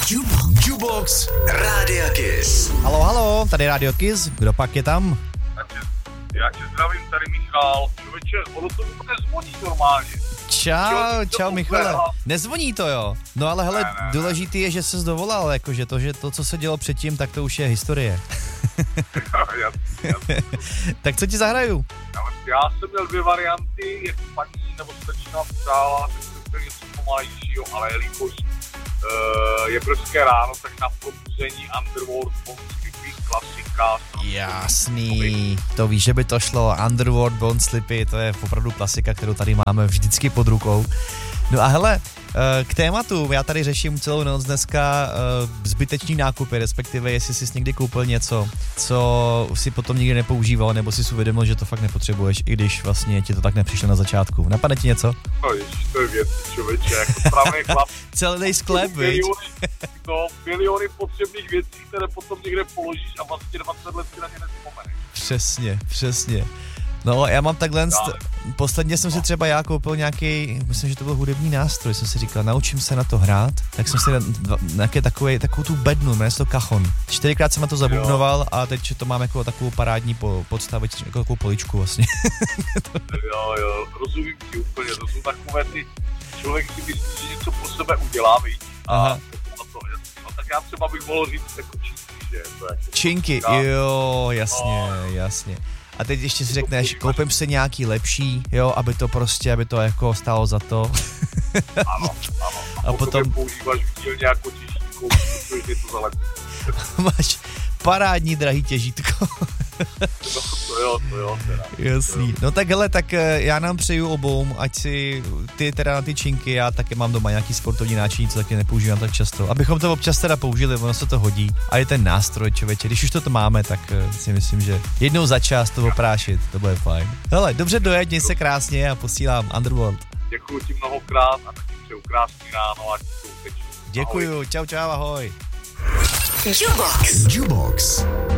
Jubox Rádia Kiss. Halo, tady Rádio Kiss, kdo pak je tam? Já tě zdravím, tady Michal. Člověče, ono to nezvoní normálně. Čau Michale. Nezvoní to, jo? No ale hele, ne. Důležitý je, že ses dovolal, jakože to, co se dělo předtím, tak to už je historie. Jasně. Tak co ti zahraju? Já jsem měl dvě varianty, jak paní nebo slečna přála, tak jsem chtěl něco pomalejšího, ale jelikož je brzké ráno, tak na probuzení Underworld Bone Slippy, klasika. Jasný, to víš, že by to šlo. Underworld Bone Slippy, to je opravdu klasika, kterou tady máme vždycky pod rukou. No a hele, k tématu, já tady řeším celou noc dneska zbytečný nákupy, respektive jestli jsi někdy koupil něco, co si potom nikdy nepoužíval, nebo si uvědomil, že to fakt nepotřebuješ, i když vlastně ti to tak nepřišlo na začátku. Napadne ti něco? No ježiš, to je věc, člověče, jako správný chlap. Celý sklep, viď? Miliony potřebných věcí, které potom někde položíš a vlastně 20 let si na ně nevzpomeneš. Přesně. No, já mám takhle, posledně jsem si třeba já koupil nějaký, myslím, že to byl hudební nástroj, jsem si říkal, naučím se na to hrát, tak jsem si nějaký takovou tu bednu, jmenuje se to cajon. 4krát jsem na to zabubnoval a teď to mám jako takovou parádní podstavu, jako takovou poličku vlastně. Jo, rozumím ti úplně, to jsou takové ty, člověk si myslí, že něco pro sebe udělá, víc. A to, no, tak já třeba bych mohl říct jako činky, že to je jako činky, jo, jasně. A teď ještě si řekneš, koupím si nějaký lepší, jo, aby to jako stálo za to. Ano. A potom používáš v dílně jako těžítko, protože je to za lepší. Máš parádní drahý těžítko. To jo, teda. Jasný. No tak hele, tak já nám přeju obou, ať si ty teda na ty činky, já taky mám doma nějaký sportovní náčiní, co taky nepoužívám tak často. Abychom to občas teda použili, ono se to hodí. A je ten nástroj, člověče, když už to máme, tak si myslím, že jednou za čas to oprášit, to bude fajn. Hele, dobře dojeď, měj se krásně a posílám Underworld. Děkuji ti mnohokrát a taky přeju krásný ráno a děkuju, čau, ahoj. Jubox.